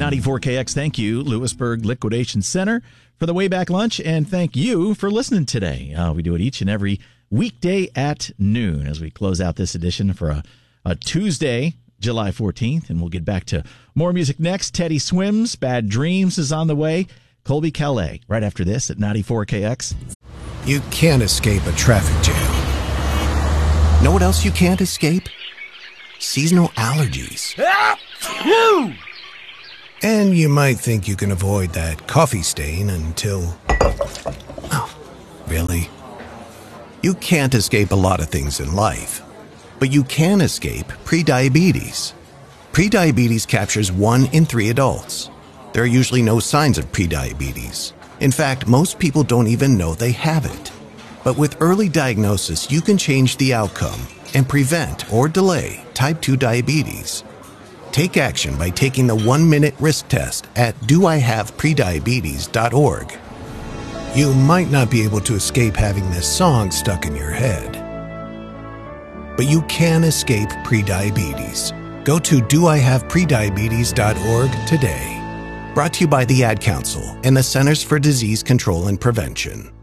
94KX, thank you, Lewisburg Liquidation Center, for the Way Back Lunch, and thank you for listening today. We do it each and every weekday at noon as we close out this edition for a Tuesday, July 14th, and we'll get back to more music next. Teddy Swims, Bad Dreams is on the way. Colby Calais, right after this at 94KX. You can't escape a traffic jam. Know what else you can't escape? Seasonal allergies. And you might think you can avoid that coffee stain until... Oh, really? You can't escape a lot of things in life, but you can escape prediabetes. Prediabetes captures 1 in 3 adults. There are usually no signs of prediabetes. In fact, most people don't even know they have it. But with early diagnosis, you can change the outcome and prevent or delay type 2 diabetes. Take action by taking the 1-minute risk test at doihaveprediabetes.org. You might not be able to escape having this song stuck in your head, but you can escape prediabetes. Go to doihaveprediabetes.org today. Brought to you by the Ad Council and the Centers for Disease Control and Prevention.